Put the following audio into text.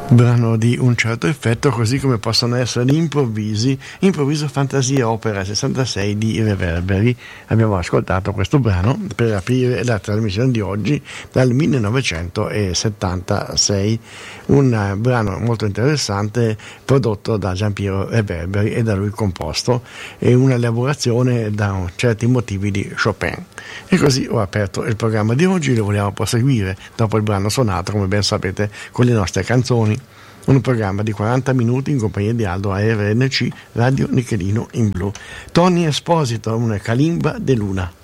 Brano di un certo effetto, così come possono essere improvviso fantasia opera 66 di Reverberi. Abbiamo ascoltato questo brano per aprire la trasmissione di oggi dal 1976, un brano molto interessante prodotto da Giampiero Reverberi e da lui composto, e un'elaborazione da certi motivi di Chopin. E così ho aperto il programma di oggi. Lo vogliamo proseguire dopo il brano suonato, come ben sapete, con le nostre canzoni. Un programma di 40 minuti in compagnia di Aldo a RNC Radio Nichelino in blu. Tony Esposito, una Kalimba de Luna.